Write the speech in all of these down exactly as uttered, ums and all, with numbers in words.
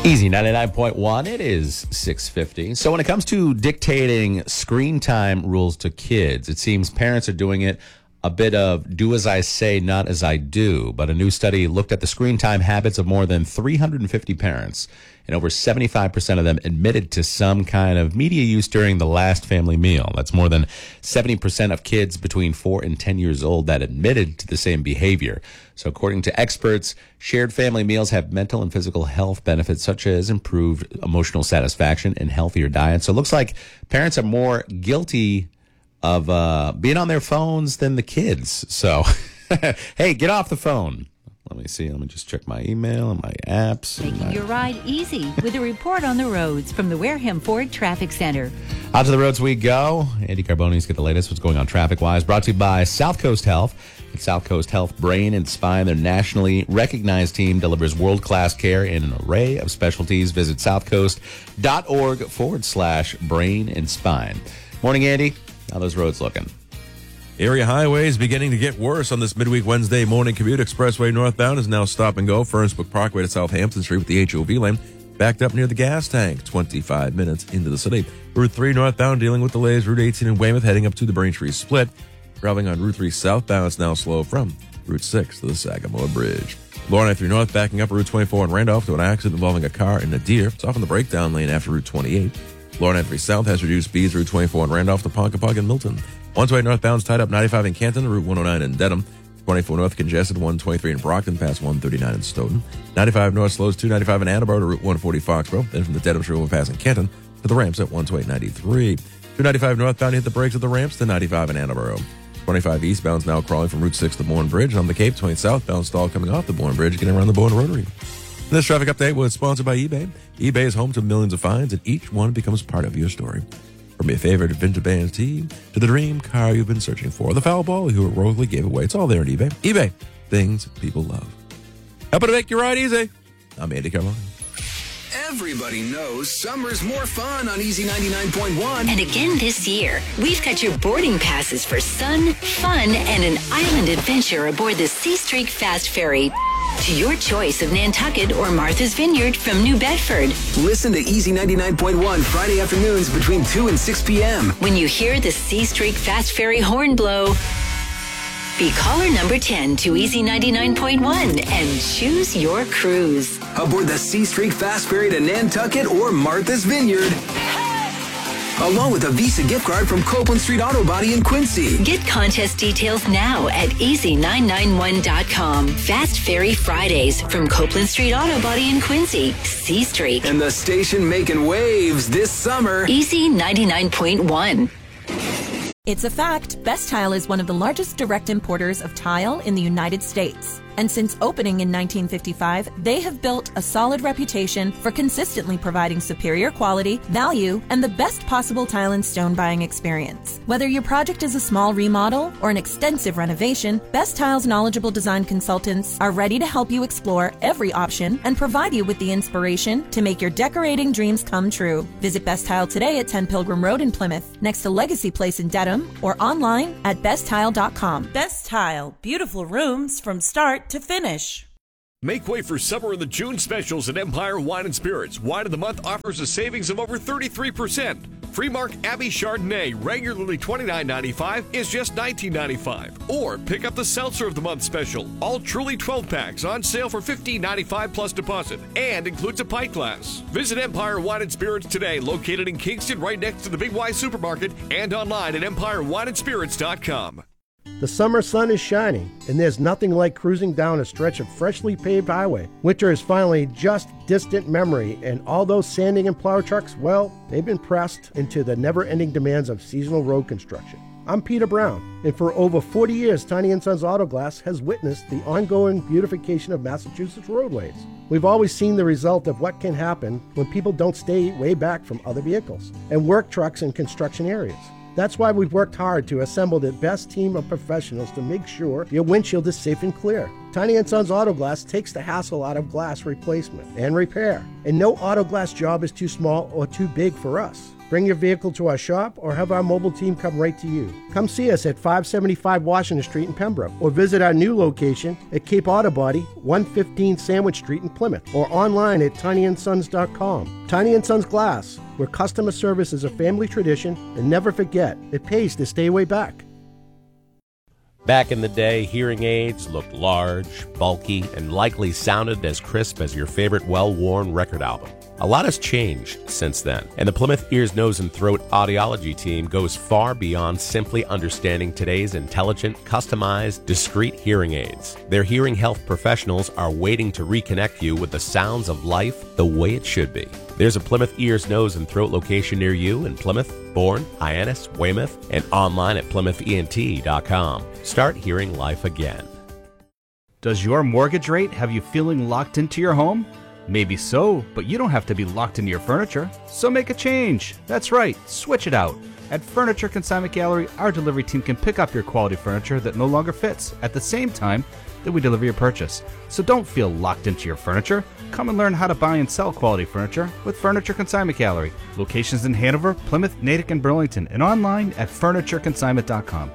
Easy ninety-nine point one, it is six fifty. So when it comes to dictating screen time rules to kids, it seems parents are doing it a bit of do as I say, not as I do. But a new study looked at the screen time habits of more than three hundred fifty parents, and over seventy-five percent of them admitted to some kind of media use during the last family meal. That's more than seventy percent of kids between four and ten years old that admitted to the same behavior. So according to experts, shared family meals have mental and physical health benefits such as improved emotional satisfaction and healthier diet. So it looks like parents are more guilty of uh, being on their phones than the kids. So, hey, get off the phone. Let me see. Let me just check my email and my apps. Making my... your ride easy with a report on the roads from the Wareham Ford Traffic Center. Out to the roads we go. Andy Carboni's got the latest. What's going on traffic-wise? Brought to you by South Coast Health. At South Coast Health Brain and Spine, their nationally recognized team delivers world-class care in an array of specialties. Visit southcoast.org forward slash brain and spine. Morning, Andy. How are those roads looking? Area highways beginning to get worse on this midweek Wednesday morning commute. Expressway northbound is now stop and go. Furnace-Brook Parkway to Southampton Street with the H O V lane backed up near the gas tank, twenty-five minutes into the city. Route three northbound dealing with delays. Route eighteen in Weymouth heading up to the Braintree Split. Traveling on Route three southbound is now slow from Route six to the Sagamore Bridge. Lower ninety-three north backing up Route twenty-four in Randolph to an accident involving a car and a deer. It's off in the breakdown lane after Route twenty-eight. Lower ninety-three south has reduced speeds Route twenty-four in Randolph to Ponkapaug and Milton. one twenty northbound is tied up ninety-five in Canton, Route one oh nine in Dedham. twenty-four north congested, one twenty-three in Brockton past one thirty-nine in Stoughton. ninety-five north slows two ninety-five in Annabelle to Route one forty Foxborough. Then from the Dedham Street overpass in Canton to the ramps at one twenty ninety-three. two ninety-five northbound hit the brakes at the ramps to ninety-five in Annabelle. twenty-five eastbound is now crawling from Route six to Bourne Bridge. On the Cape, twenty southbound stall coming off the Bourne Bridge, getting around the Bourne Rotary. This traffic update was sponsored by eBay. eBay is home to millions of finds, and each one becomes part of your story. From your favorite vintage band tee to the dream car you've been searching for, the foul ball you heroically gave away. It's all there on eBay. eBay, things people love. Helping to make your ride easy. I'm Andy Carboni. Everybody knows summer's more fun on Easy ninety-nine point one. And again this year, we've got your boarding passes for sun, fun, and an island adventure aboard the Sea Streak Fast Ferry to your choice of Nantucket or Martha's Vineyard from New Bedford. Listen to Easy ninety-nine point one Friday afternoons between two and six p.m. When you hear the Sea Streak Fast Ferry horn blow, be caller number ten to Easy ninety-nine point one and choose your cruise. Aboard the Sea Streak Fast Ferry to Nantucket or Martha's Vineyard. Along with a Visa gift card from Copeland Street Auto Body in Quincy. Get contest details now at easy nine nine one dot com. Fast Ferry Fridays from Copeland Street Auto Body in Quincy. Sea Streak. And the station making waves this summer. Easy ninety-nine point one. It's a fact, Best Tile is one of the largest direct importers of tile in the United States. And since opening in nineteen fifty-five, they have built a solid reputation for consistently providing superior quality, value, and the best possible tile and stone buying experience. Whether your project is a small remodel or an extensive renovation, Best Tile's knowledgeable design consultants are ready to help you explore every option and provide you with the inspiration to make your decorating dreams come true. Visit Best Tile today at ten Pilgrim Road in Plymouth, next to Legacy Place in Dedham, or online at best tile dot com. Best Tile, beautiful rooms from start to finish. Make way for summer in the June specials at Empire Wine and Spirits. Wine of the Month offers a savings of over thirty-three percent. Freemark Abbey Chardonnay, regularly twenty-nine ninety-five, is just nineteen ninety-five. Or pick up the Seltzer of the Month special. All Truly twelve packs on sale for fifteen ninety-five plus deposit and includes a pint glass. Visit Empire Wine and Spirits today, located in Kingston right next to the Big Y Supermarket, and online at empire wine and spirits dot com. The summer sun is shining, and there's nothing like cruising down a stretch of freshly paved highway. Winter is finally just distant memory, and all those sanding and plow trucks, well, they've been pressed into the never-ending demands of seasonal road construction. I'm Peter Brown, and for over forty years, Tiny and Sons Auto Glass has witnessed the ongoing beautification of Massachusetts roadways. We've always seen the result of what can happen when people don't stay way back from other vehicles and work trucks in construction areas. That's why we've worked hard to assemble the best team of professionals to make sure your windshield is safe and clear. Tiny and Sons Auto Glass takes the hassle out of glass replacement and repair, and no auto glass job is too small or too big for us. Bring your vehicle to our shop or have our mobile team come right to you. Come see us at five seventy-five Washington Street in Pembroke, or visit our new location at Cape Auto Body, one fifteen Sandwich Street in Plymouth, or online at tiny and sons dot com. Tiny and Sons Glass, where customer service is a family tradition, and never forget, it pays to stay way back. Back in the day, hearing aids looked large, bulky, and likely sounded as crisp as your favorite well-worn record album. A lot has changed since then, and the Plymouth Ears, Nose, and Throat Audiology team goes far beyond simply understanding today's intelligent, customized, discreet hearing aids. Their hearing health professionals are waiting to reconnect you with the sounds of life the way it should be. There's a Plymouth Ears, Nose, and Throat location near you in Plymouth, Bourne, Hyannis, Weymouth, and online at plymouth E N T dot com. Start hearing life again. Does your mortgage rate have you feeling locked into your home? Maybe so, but you don't have to be locked into your furniture. So make a change. That's right, switch it out. At Furniture Consignment Gallery, our delivery team can pick up your quality furniture that no longer fits at the same time that we deliver your purchase. So don't feel locked into your furniture. Come and learn how to buy and sell quality furniture with Furniture Consignment Gallery. Locations in Hanover, Plymouth, Natick, and Burlington, and online at furniture consignment dot com.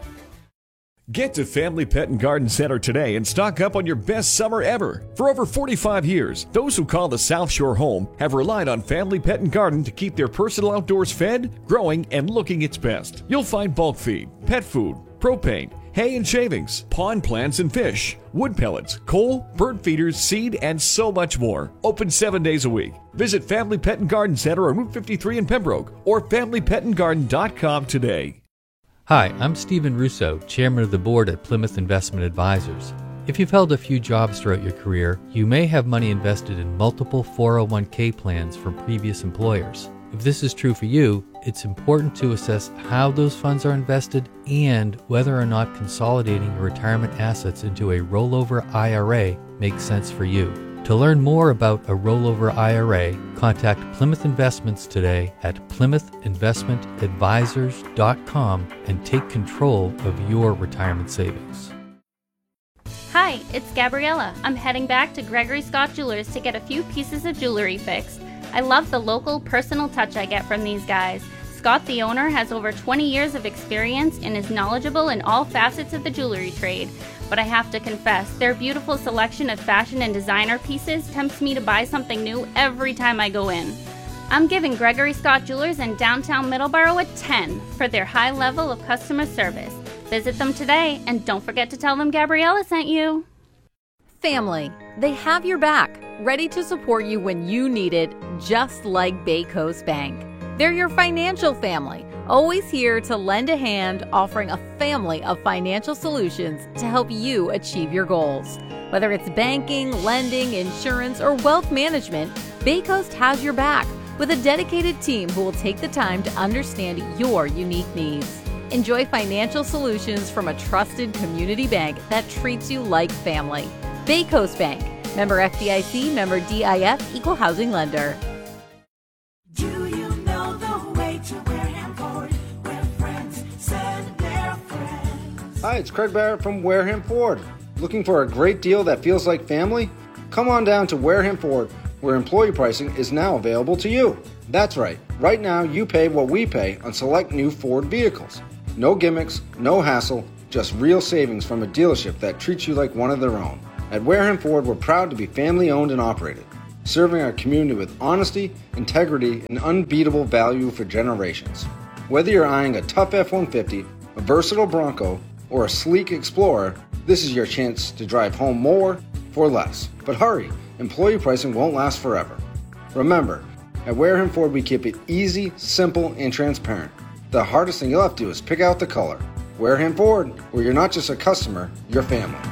Get to Family Pet and Garden Center today and stock up on your best summer ever. For over forty-five years, those who call the South Shore home have relied on Family Pet and Garden to keep their personal outdoors fed, growing, and looking its best. You'll find bulk feed, pet food, propane, hay and shavings, pond plants and fish, wood pellets, coal, bird feeders, seed, and so much more. Open seven days a week. Visit Family Pet and Garden Center on Route fifty-three in Pembroke or family pet and garden dot com today. Hi, I'm Stephen Russo, Chairman of the Board at Plymouth Investment Advisors. If you've held a few jobs throughout your career, you may have money invested in multiple four oh one k plans from previous employers. If this is true for you, it's important to assess how those funds are invested and whether or not consolidating your retirement assets into a rollover I R A makes sense for you. To learn more about a rollover I R A, contact Plymouth Investments today at plymouth investment advisors dot com and take control of your retirement savings. Hi, it's Gabriella. I'm heading back to Gregory Scott Jewelers to get a few pieces of jewelry fixed. I love the local personal touch I get from these guys. Scott, the owner, has over twenty years of experience and is knowledgeable in all facets of the jewelry trade. But I have to confess, their beautiful selection of fashion and designer pieces tempts me to buy something new every time I go in. I'm giving Gregory Scott Jewelers in downtown Middleborough a ten for their high level of customer service. Visit them today and don't forget to tell them Gabriella sent you. Family. They have your back, ready to support you when you need it, just like Bay Coast Bank. They're your financial family, always here to lend a hand, offering a family of financial solutions to help you achieve your goals. Whether it's banking, lending, insurance, or wealth management, Bay Coast has your back with a dedicated team who will take the time to understand your unique needs. Enjoy financial solutions from a trusted community bank that treats you like family. Bay Coast Bank, member F D I C, member D I F, equal housing lender. Do you know the way to Wareham Ford, where friends send their friends? Hi, it's Craig Barrett from Wareham Ford. Looking for a great deal that feels like family? Come on down to Wareham Ford, where employee pricing is now available to you. That's right. Right now, you pay what we pay on select new Ford vehicles. No gimmicks, no hassle, just real savings from a dealership that treats you like one of their own. At Wareham Ford, we're proud to be family-owned and operated, serving our community with honesty, integrity, and unbeatable value for generations. Whether you're eyeing a tough F one fifty, a versatile Bronco, or a sleek Explorer, this is your chance to drive home more for less. But hurry, employee pricing won't last forever. Remember, at Wareham Ford, we keep it easy, simple, and transparent. The hardest thing you'll have to do is pick out the color. Wareham Ford, where you're not just a customer, you're family.